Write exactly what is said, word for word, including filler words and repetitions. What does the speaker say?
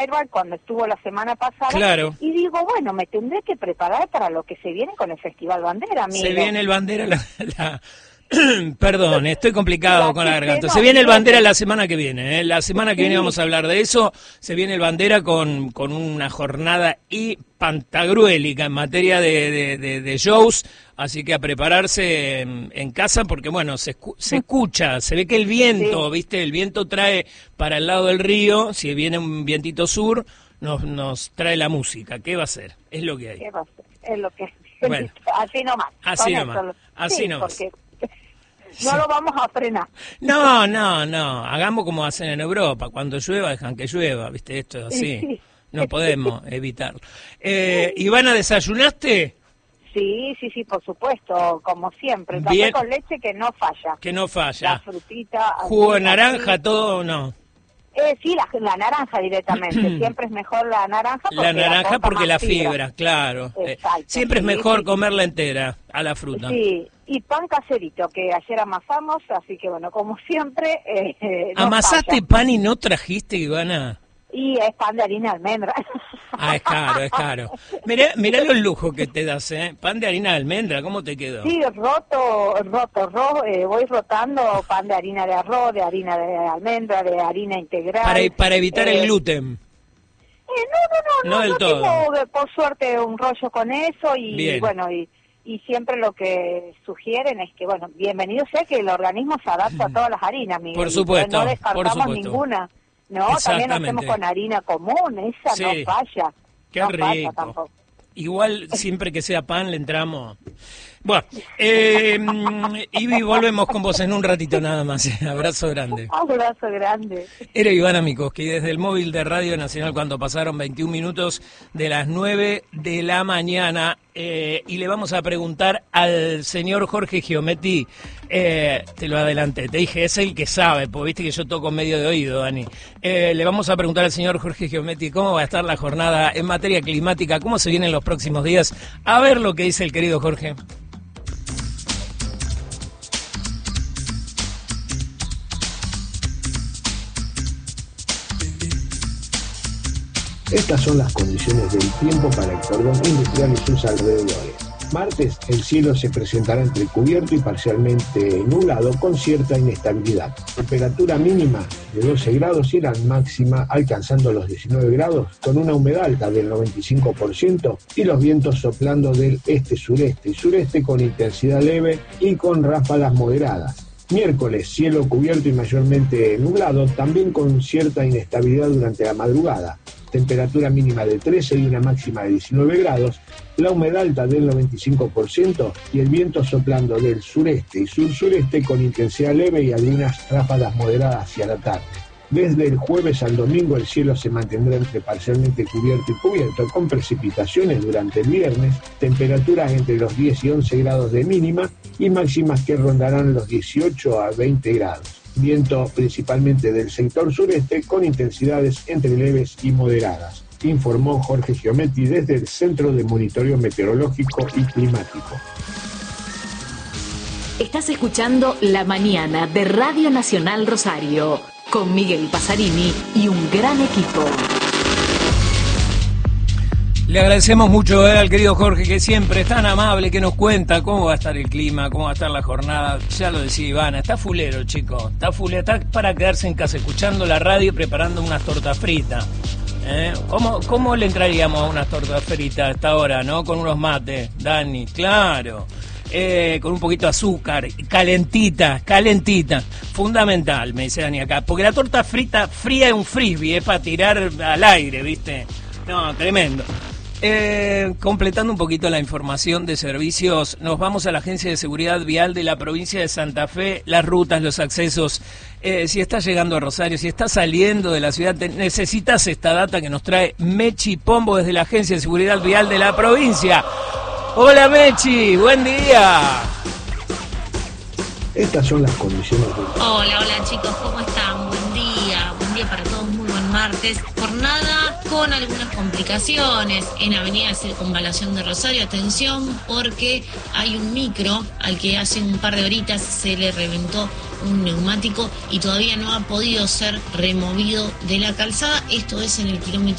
cuando estuvo la semana pasada, claro. Y digo, bueno, me tendré que preparar para lo que se viene con el Festival Bandera, amigo. Se viene el Bandera, la, la... Perdón, estoy complicado la con la garganta. no Se viene el viene. Bandera la semana que viene, ¿eh? La semana que Sí. viene vamos a hablar de eso. Se viene el Bandera con, con una jornada y pantagruélica en materia de, de, de, de shows, así que a prepararse en, en casa porque, bueno, se, escu- se escucha, se ve que el viento, Sí. ¿viste? El viento trae para el lado del río, si viene un vientito sur, nos, nos trae la música. ¿Qué va a ser? Es lo que hay. ¿Qué va a ser? Es lo que Bueno. así nomás. Así con nomás, eso lo- así sí, nomás. Porque no lo vamos a frenar. No, no, no, hagamos como hacen en Europa, cuando llueva dejan que llueva, ¿viste? Esto es así, Sí. no podemos evitarlo. Eh, Ivana, ¿desayunaste? Sí, sí, sí, por supuesto, como siempre. El Bien. café con leche que no falla. Que no La falla. frutita. Jugo de así, naranja, así. todo o no. Eh, sí, la, la naranja directamente. Siempre es mejor la naranja porque La naranja aporta porque más la fibra, claro. Eh, Exacto, siempre es sí, mejor sí. comerla entera a la fruta. Sí, y pan caserito que ayer amasamos, así que bueno, como siempre. Eh, eh, no ¿Amasaste falla. pan y no trajiste, Ivana? Y es pan de harina de almendra. Ah, es caro, es caro. Mirá, mirá los lujos que te das, ¿eh? Pan de harina de almendra, ¿cómo te quedó? Sí, roto, roto, ro, eh, voy rotando pan de harina de arroz, de harina de almendra, de harina integral. Para, para evitar eh, el gluten. Eh, no, no, no, No no, del no todo. tengo eh, por suerte un rollo con eso y Bien. bueno, y, y siempre lo que sugieren es que, bueno, bienvenido sea que el organismo se adapte a todas las harinas, Miguel. Por supuesto, No descartamos por supuesto. ninguna. No, también lo Exactamente. hacemos con harina común, esa Sí. no falla. Qué no rico. falla tampoco. Igual, siempre que sea pan, le entramos. Bueno, eh, Ivi, volvemos con vos en un ratito nada más. Abrazo grande. Abrazo grande. Era Ivana Mikoski desde el móvil de Radio Nacional cuando pasaron veintiún minutos de las nueve de la mañana. Eh, y le vamos a preguntar al señor Jorge Giometti, eh, te lo adelanté, te dije, es el que sabe, porque viste que yo toco medio de oído, Dani. Eh, le vamos a preguntar al señor Jorge Giometti cómo va a estar la jornada en materia climática, cómo se vienen los próximos días. A ver lo que dice el querido Jorge. Estas son las condiciones del tiempo para el cordón industrial y sus alrededores. Martes, el cielo se presentará entre cubierto y parcialmente nublado con cierta inestabilidad. Temperatura mínima de doce grados y la máxima alcanzando los diecinueve grados con una humedad alta del noventa y cinco por ciento y los vientos soplando del este-sureste y sureste con intensidad leve y con ráfagas moderadas. Miércoles, cielo cubierto y mayormente nublado, también con cierta inestabilidad durante la madrugada. Temperatura mínima de trece y una máxima de diecinueve grados, la humedad alta del noventa y cinco por ciento y el viento soplando del sureste y sur-sureste con intensidad leve y algunas ráfagas moderadas hacia la tarde. Desde el jueves al domingo el cielo se mantendrá entre parcialmente cubierto y cubierto, con precipitaciones durante el viernes, temperaturas entre los diez y once grados de mínima y máximas que rondarán los dieciocho a veinte grados. Viento principalmente del sector sureste con intensidades entre leves y moderadas, informó Jorge Giometti desde el Centro de Monitoreo Meteorológico y Climático. Estás escuchando La Mañana de Radio Nacional Rosario, con Miguel Pasarini y un gran equipo. Le agradecemos mucho eh, al querido Jorge, que siempre es tan amable, que nos cuenta cómo va a estar el clima, cómo va a estar la jornada. Ya lo decía Ivana, está fulero, chico. Está fulero, está para quedarse en casa, escuchando la radio y preparando unas tortas fritas. ¿Eh? ¿Cómo, ¿Cómo le entraríamos a unas tortas fritas a esta hora, no? Con unos mates, Dani, claro. Eh, con un poquito de azúcar, calentita, calentita. Fundamental, me dice Dani acá. Porque la torta frita fría es un frisbee, es para tirar al aire, ¿viste? No, tremendo. Eh, completando un poquito la información de servicios, nos vamos a la Agencia de Seguridad Vial de la provincia de Santa Fe, las rutas, los accesos. Eh, si estás llegando a Rosario, si estás saliendo de la ciudad, te, necesitas esta data que nos trae Mechi Pombo desde la Agencia de Seguridad Vial de la provincia. Hola Mechi, buen día. Estas son las condiciones del Hola, hola chicos, ¿cómo están? Buen día, buen día para todos, muy buen martes. Jornada con algunas complicaciones en Avenida Circunvalación de Rosario. Atención, porque hay un micro al que hace un par de horitas se le reventó un neumático y todavía no ha podido ser removido de la calzada. Esto es en el kilómetro